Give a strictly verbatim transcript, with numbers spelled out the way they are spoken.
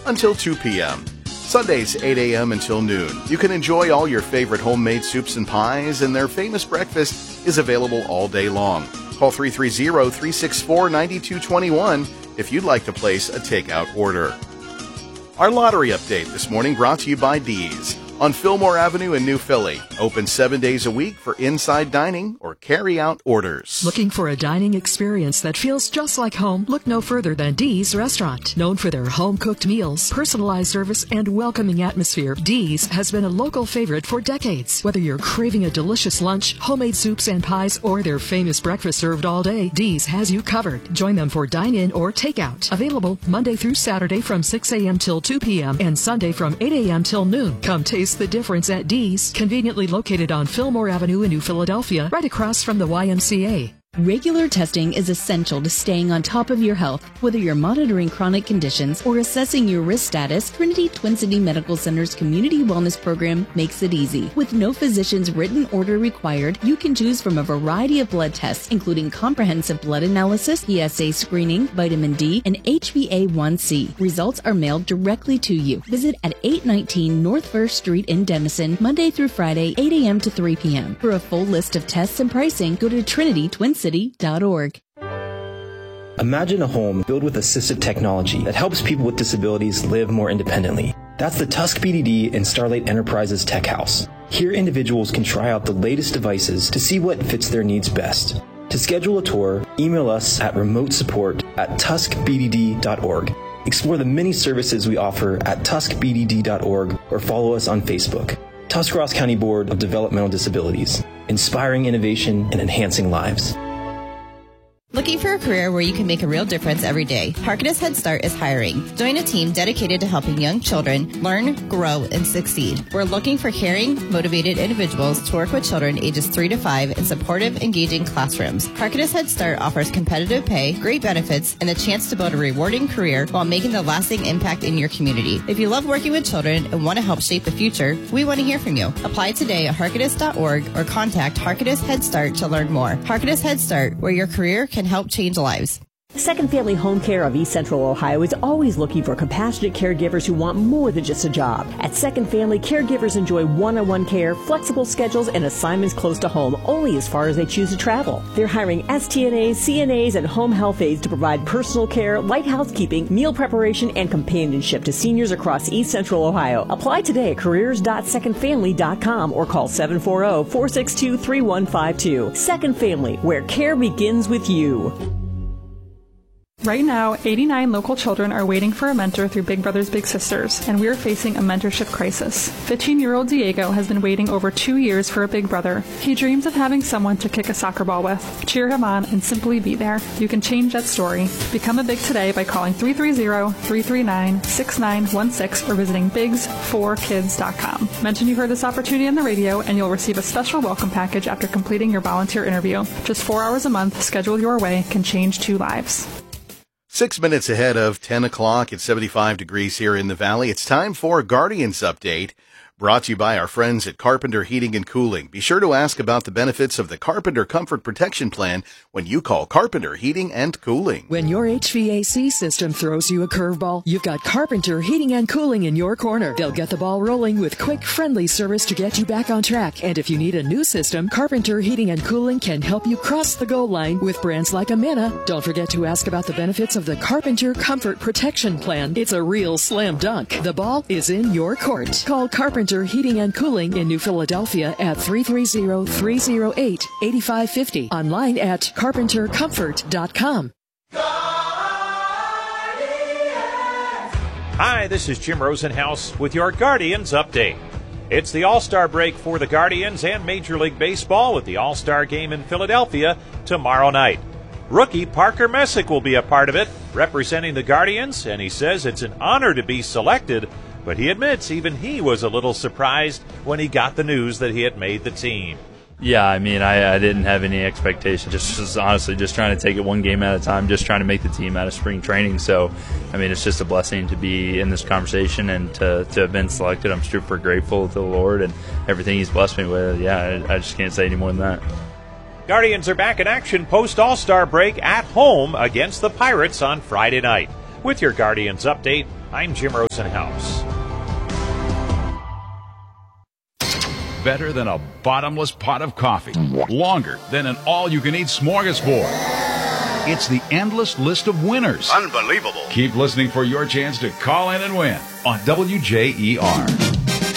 until two p.m. Sundays, eight a.m. until noon. You can enjoy all your favorite homemade soups and pies, and their famous breakfast is available all day long. Call three three zero, three six four, nine two two one if you'd like to place a takeout order. Our lottery update this morning brought to you by Dee's on Fillmore Avenue in New Philly. Open seven days a week for inside dining or carry-out orders. Looking for a dining experience that feels just like home? Look no further than Dee's Restaurant. Known for their home-cooked meals, personalized service, and welcoming atmosphere, Dee's has been a local favorite for decades. Whether you're craving a delicious lunch, homemade soups and pies, or their famous breakfast served all day, Dee's has you covered. Join them for dine-in or takeout. Available Monday through Saturday from six a.m. till two p.m. and Sunday from eight a.m. till noon. Come taste the difference at Dee's, conveniently located on Fillmore Avenue in New Philadelphia, right across from the Y M C A. Regular testing is essential to staying on top of your health. Whether you're monitoring chronic conditions or assessing your risk status, Trinity Twin City Medical Center's Community Wellness Program makes it easy. With no physician's written order required, you can choose from a variety of blood tests, including comprehensive blood analysis, P S A screening, vitamin D, and H b A one c. Results are mailed directly to you. Visit at eight nineteen North First Street in Denison, Monday through Friday, eight a.m. to three p.m. For a full list of tests and pricing, go to trinity twin city dot org. Imagine a home built with assistive technology that helps people with disabilities live more independently. That's the Tusk B D D and Starlight Enterprises Tech House. Here, individuals can try out the latest devices to see what fits their needs best. To schedule a tour, email us at remote support at tusk b d d dot org. Explore the many services we offer at tusk b d d dot org or follow us on Facebook. Tuscarawas County Board of Developmental Disabilities, inspiring innovation and enhancing lives. Looking for a career where you can make a real difference every day? Harkness Head Start is hiring. Join a team dedicated to helping young children learn, grow, and succeed. We're looking for caring, motivated individuals to work with children ages three to five in supportive, engaging classrooms. Harkness Head Start offers competitive pay, great benefits, and the chance to build a rewarding career while making a lasting impact in your community. If you love working with children and want to help shape the future, we want to hear from you. Apply today at harkness dot org or contact Harkness Head Start to learn more. Harkness Head Start, where your career can help change lives. Second Family Home Care of East Central Ohio is always looking for compassionate caregivers who want more than just a job. At Second Family, caregivers enjoy one-on-one care, flexible schedules, and assignments close to home, only as far as they choose to travel. They're hiring S T N As, C N As, and home health aides to provide personal care, light housekeeping, meal preparation, and companionship to seniors across East Central Ohio. Apply today at careers dot second family dot com or call seven four zero, four six two, three one five two. Second Family, where care begins with you. Right now, eighty-nine local children are waiting for a mentor through Big Brothers Big Sisters, and we are facing a mentorship crisis. fifteen-year-old Diego has been waiting over two years for a big brother. He dreams of having someone to kick a soccer ball with, cheer him on, and simply be there. You can change that story. Become a Big today by calling three three zero, three three nine, six nine one six or visiting bigs for kids dot com. Mention you heard this opportunity on the radio, and you'll receive a special welcome package after completing your volunteer interview. Just four hours a month, scheduled your way, can change two lives. Six minutes ahead of ten o'clock at seventy-five degrees here in the Valley. It's time for a Guardians Update, brought to you by our friends at Carpenter Heating and Cooling. Be sure to ask about the benefits of the Carpenter Comfort Protection Plan when you call Carpenter Heating and Cooling. When your H V A C system throws you a curveball, you've got Carpenter Heating and Cooling in your corner. They'll get the ball rolling with quick, friendly service to get you back on track. And if you need a new system, Carpenter Heating and Cooling can help you cross the goal line with brands like Amana. Don't forget to ask about the benefits of the Carpenter Comfort Protection Plan. It's a real slam dunk. The ball is in your court. Call Carpenter Heating and Cooling in New Philadelphia at three three zero, three zero eight, eight five five zero. Online at carpenter comfort dot com. Hi, this is Jim Rosenhaus with your Guardians Update. It's the All-Star break for the Guardians and Major League Baseball with the All-Star game in Philadelphia tomorrow night. Rookie Parker Messick will be a part of it, representing the Guardians, and he says it's an honor to be selected. But he admits even he was a little surprised when he got the news that he had made the team. Yeah, I mean, I, I didn't have any expectation. Just, just honestly, just trying to take it one game at a time, just trying to make the team out of spring training. So, I mean, it's just a blessing to be in this conversation and to, to have been selected. I'm super grateful to the Lord and everything He's blessed me with. Yeah, I, I just can't say any more than that. Guardians are back in action post-All-Star break at home against the Pirates on Friday night. With your Guardians Update, I'm Jim Rosenhaus. Better than a bottomless pot of coffee. Longer than an all-you-can-eat smorgasbord. It's the endless list of winners. Unbelievable. Keep listening for your chance to call in and win on W J E R.